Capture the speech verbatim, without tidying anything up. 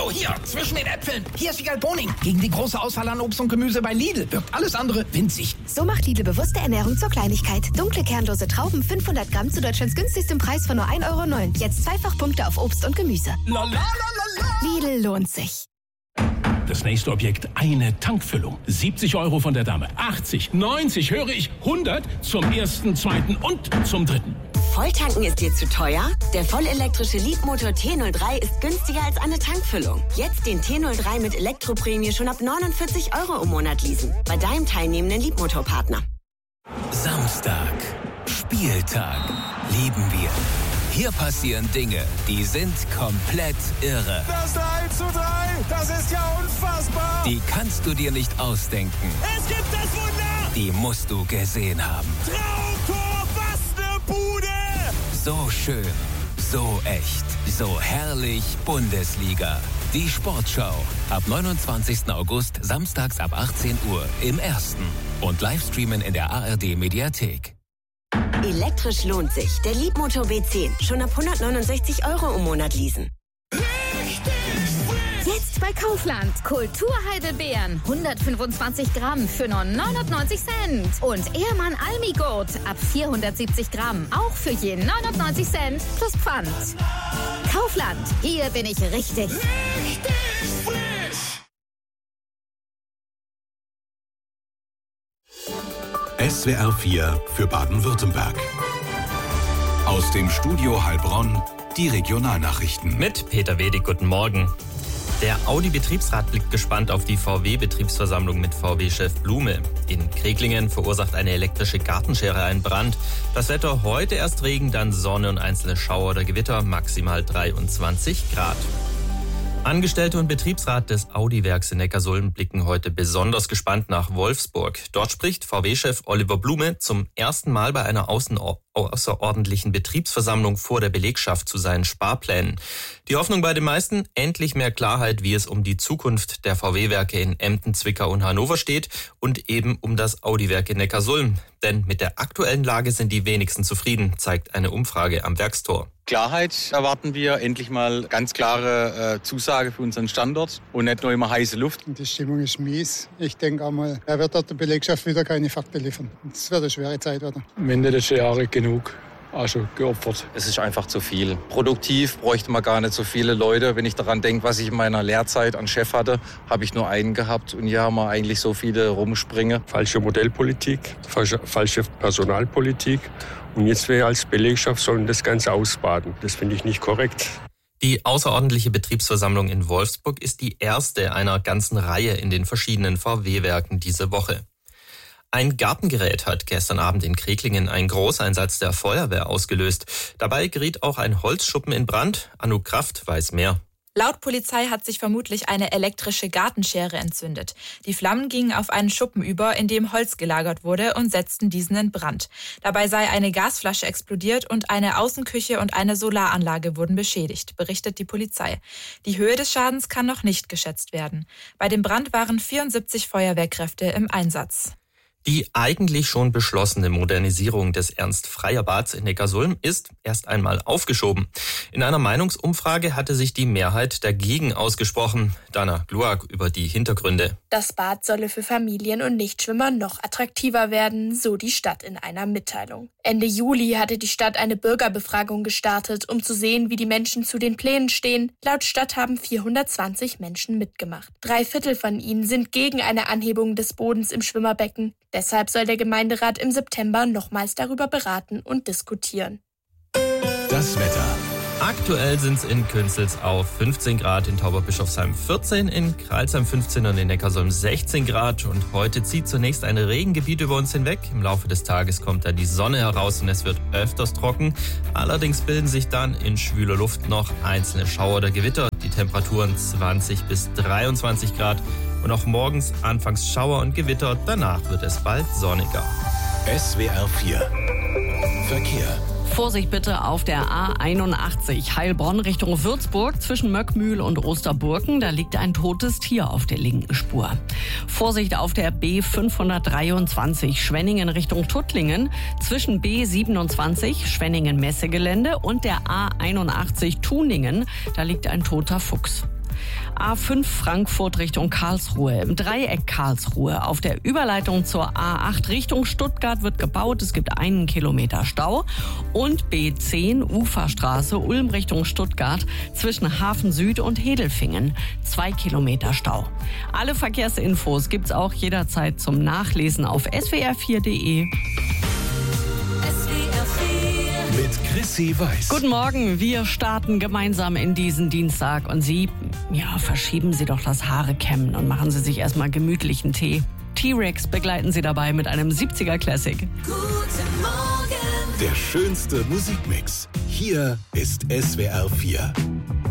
Oh, hier, zwischen den Äpfeln. Hier ist die Galboning. Gegen die große Auswahl an Obst und Gemüse bei Lidl wirkt alles andere winzig. So macht Lidl bewusste Ernährung zur Kleinigkeit. Dunkle kernlose Trauben fünfhundert Gramm zu Deutschlands günstigstem Preis von nur ein Euro neun. Jetzt zweifach Punkte auf Obst und Gemüse. La, la, la, la, la. Lidl lohnt sich. Das nächste Objekt, eine Tankfüllung. siebzig Euro von der Dame. achtzig, neunzig, höre ich, hundert zum ersten, zweiten und zum dritten. Volltanken ist dir zu teuer? Der vollelektrische Leadmotor T null drei ist günstiger als eine Tankfüllung. Jetzt den T null drei mit Elektroprämie schon ab neunundvierzig Euro im Monat leasen. Bei deinem teilnehmenden Leadmotorpartner. Samstag. Spieltag. Lieben wir. Hier passieren Dinge, die sind komplett irre. Das eins zu drei, das ist ja unfassbar. Die kannst du dir nicht ausdenken. Es gibt das Wunder. Die musst du gesehen haben. Traumtor, was eine Bude. So schön, so echt, so herrlich Bundesliga. Die Sportschau. Ab neunundzwanzigsten August, samstags ab achtzehn Uhr im Ersten. Und Livestreamen in der A R D-Mediathek. Elektrisch lohnt sich. Der Leadmotor B zehn. Schon ab hundertneunundsechzig Euro im Monat leasen. Jetzt bei Kaufland. Kulturheidelbeeren. hundertfünfundzwanzig Gramm für nur neunundneunzig Cent. Und Ehrmann Almigurt ab vierhundertsiebzig Gramm. Auch für je neunundneunzig Cent plus Pfand. Kaufland. Hier bin ich richtig. Richtig frisch. S W R vier für Baden-Württemberg. Aus dem Studio Heilbronn die Regionalnachrichten. Mit Peter Wedig, guten Morgen. Der Audi-Betriebsrat blickt gespannt auf die V W-Betriebsversammlung mit V W-Chef Blume. In Kreglingen verursacht eine elektrische Gartenschere einen Brand. Das Wetter heute erst Regen, dann Sonne und einzelne Schauer oder Gewitter, maximal dreiundzwanzig Grad. Angestellte und Betriebsrat des Audi-Werks in Neckarsulm blicken heute besonders gespannt nach Wolfsburg. Dort spricht V W-Chef Oliver Blume zum ersten Mal bei einer außerordentlichen Betriebsversammlung vor der Belegschaft zu seinen Sparplänen. Die Hoffnung bei den meisten, endlich mehr Klarheit, wie es um die Zukunft der V W-Werke in Emden, Zwickau und Hannover steht und eben um das Audi-Werk in Neckarsulm. Denn mit der aktuellen Lage sind die wenigsten zufrieden, zeigt eine Umfrage am Werkstor. Klarheit erwarten wir, endlich mal ganz klare äh, Zusage für unseren Standort und nicht nur immer heiße Luft. Die Stimmung ist mies. Ich denke einmal, er wird dort der Belegschaft wieder keine Fakten liefern. Es wird eine schwere Zeit werden. Am Ende des Jahres genug. Also geopfert. Es ist einfach zu viel. Produktiv bräuchte man gar nicht so viele Leute. Wenn ich daran denke, was ich in meiner Lehrzeit an Chef hatte, habe ich nur einen gehabt. Und hier haben wir eigentlich so viele rumspringen. Falsche Modellpolitik, falsche, falsche Personalpolitik. Und jetzt wir als Belegschaft sollen das Ganze ausbaden. Das finde ich nicht korrekt. Die außerordentliche Betriebsversammlung in Wolfsburg ist die erste einer ganzen Reihe in den verschiedenen V W-Werken diese Woche. Ein Gartengerät hat gestern Abend in Kreglingen einen Großeinsatz der Feuerwehr ausgelöst. Dabei geriet auch ein Holzschuppen in Brand. Anouk Kraft weiß mehr. Laut Polizei hat sich vermutlich eine elektrische Gartenschere entzündet. Die Flammen gingen auf einen Schuppen über, in dem Holz gelagert wurde und setzten diesen in Brand. Dabei sei eine Gasflasche explodiert und eine Außenküche und eine Solaranlage wurden beschädigt, berichtet die Polizei. Die Höhe des Schadens kann noch nicht geschätzt werden. Bei dem Brand waren vierundsiebzig Feuerwehrkräfte im Einsatz. Die eigentlich schon beschlossene Modernisierung des Ernst-Freier-Bads in Neckarsulm ist erst einmal aufgeschoben. In einer Meinungsumfrage hatte sich die Mehrheit dagegen ausgesprochen. Dana Gluak über die Hintergründe. Das Bad solle für Familien und Nichtschwimmer noch attraktiver werden, so die Stadt in einer Mitteilung. Ende Juli hatte die Stadt eine Bürgerbefragung gestartet, um zu sehen, wie die Menschen zu den Plänen stehen. Laut Stadt haben vierhundertzwanzig Menschen mitgemacht. Drei Viertel von ihnen sind gegen eine Anhebung des Bodens im Schwimmerbecken. Deshalb soll der Gemeinderat im September nochmals darüber beraten und diskutieren. Das Wetter. Aktuell sind es in Künzelsau fünfzehn Grad, in Tauberbischofsheim vierzehn, in Kralsheim fünfzehn und in Neckarsulm sechzehn Grad. Und heute zieht zunächst ein Regengebiet über uns hinweg. Im Laufe des Tages kommt dann die Sonne heraus und es wird öfters trocken. Allerdings bilden sich dann in schwüler Luft noch einzelne Schauer oder Gewitter. Die Temperaturen zwanzig bis dreiundzwanzig Grad. Und auch morgens anfangs Schauer und Gewitter, danach wird es bald sonniger. S W R vier Verkehr. Vorsicht bitte auf der A einundachtzig Heilbronn Richtung Würzburg zwischen Möckmühl und Osterburken. Da liegt ein totes Tier auf der linken Spur. Vorsicht auf der B fünfhundertdreiundzwanzig Schwenningen Richtung Tuttlingen zwischen B siebenundzwanzig Schwenningen Messegelände und der A einundachtzig Tuningen. Da liegt ein toter Fuchs. A fünf Frankfurt Richtung Karlsruhe, im Dreieck Karlsruhe. Auf der Überleitung zur A acht Richtung Stuttgart wird gebaut. Es gibt einen Kilometer Stau. Und B zehn Uferstraße Ulm Richtung Stuttgart zwischen Hafen Süd und Hedelfingen. Zwei Kilometer Stau. Alle Verkehrsinfos gibt's auch jederzeit zum Nachlesen auf s w r vier punkt d e. Mit Chrissy Weiß. Guten Morgen, wir starten gemeinsam in diesen Dienstag und Sie, ja, verschieben Sie doch das Haare-Kämmen und machen Sie sich erstmal gemütlichen Tee. T-Rex begleiten Sie dabei mit einem siebziger Classic. Guten Morgen. Der schönste Musikmix. Hier ist S W R vier.